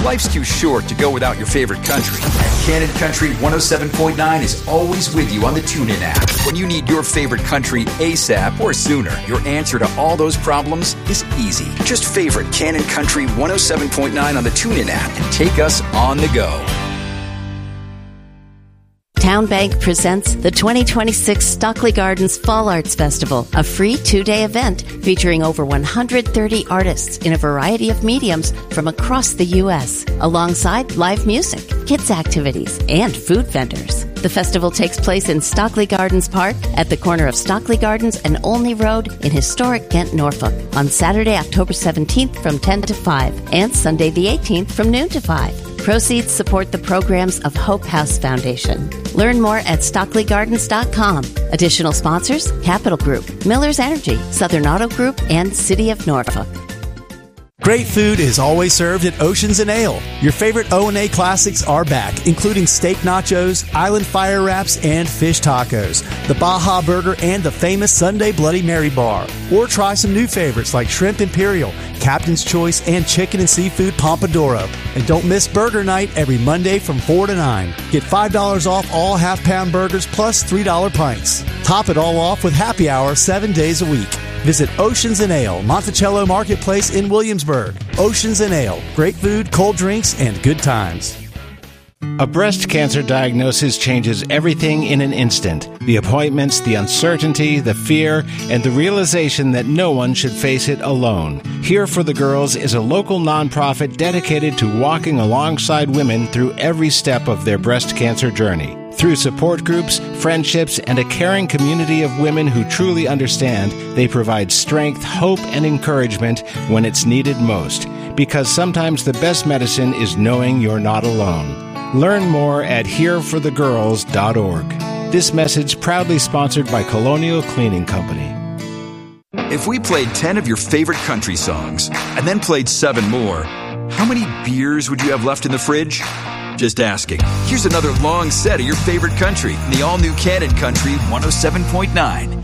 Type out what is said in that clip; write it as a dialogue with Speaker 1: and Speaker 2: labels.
Speaker 1: Life's too short to go without your favorite country. And Canon Country 107.9 is always with you on the TuneIn app. When you need your favorite country ASAP or sooner, your answer to all those problems is easy. Just favorite Canon Country 107.9 on the TuneIn app and take us on the go.
Speaker 2: Town Bank presents the 2026 Stockley Gardens Fall Arts Festival, a free 2-day event featuring over 130 artists in a variety of mediums from across the U.S., alongside live music, kids' activities, and food vendors. The festival takes place in Stockley Gardens Park at the corner of Stockley Gardens and Olney Road in historic Ghent, Norfolk, on Saturday, October 17th from 10 to 5 and Sunday the 18th from noon to 5. Proceeds support the programs of Hope House Foundation. Learn more at StockleyGardens.com. Additional sponsors, Capital Group, Miller's Energy, Southern Auto Group, and City of Norfolk.
Speaker 3: Great food is always served at Oceans and Ale. Your favorite O&A classics are back, including steak nachos, island fire wraps, and fish tacos, the Baja Burger, and the famous Sunday Bloody Mary Bar. Or try some new favorites like Shrimp Imperial, Captain's Choice, and Chicken and Seafood Pompadouro. And don't miss Burger Night every Monday from 4 to 9. Get $5 off all half-pound burgers plus $3 pints. Top it all off with happy hour 7 days a week. Visit Oceans and Ale, Monticello Marketplace in Williamsburg. Oceans and Ale, great food, cold drinks, and good times.
Speaker 4: A breast cancer diagnosis changes everything in an instant. The appointments, the uncertainty, the fear, and the realization that no one should face it alone. Here for the Girls is a local nonprofit dedicated to walking alongside women through every step of their breast cancer journey. Through support groups, friendships, and a caring community of women who truly understand, they provide strength, hope, and encouragement when it's needed most. Because sometimes the best medicine is knowing you're not alone. Learn more at hereforthegirls.org. This message proudly sponsored by Colonial Cleaning Company.
Speaker 1: If we played 10 of your favorite country songs and then played 7 more, how many beers would you have left in the fridge? Just asking. Here's another long set of your favorite country in the all-new Canon Country 107.9.